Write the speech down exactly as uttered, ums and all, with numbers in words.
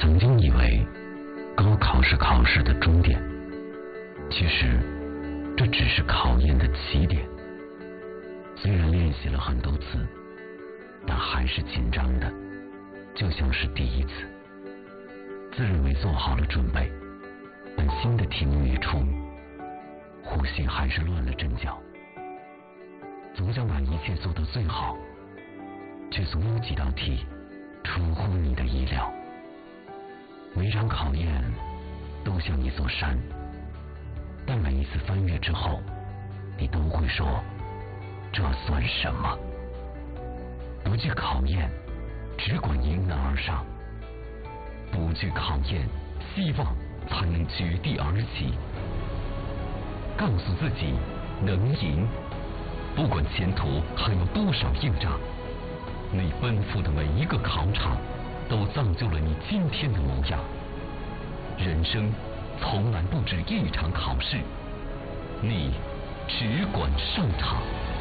曾经以为高考是考试的终点，其实这只是考验的起点。虽然练习了很多次，但还是紧张的，就像是第一次。自认为做好了准备，但新的题目一出，呼吸还是乱了阵脚。总想把一切做到最好，却总有几道题出乎你的意料。每场考验都像一座山，但每一次翻越之后，你都会说，这算什么？不惧考验，只管迎难而上。不惧考验，希望才能绝地而起。告诉自己能赢，不管前途还有多少硬仗，你奔赴的每一个考场都造就了你今天的模样。人生从来不止一场考试，你只管上场。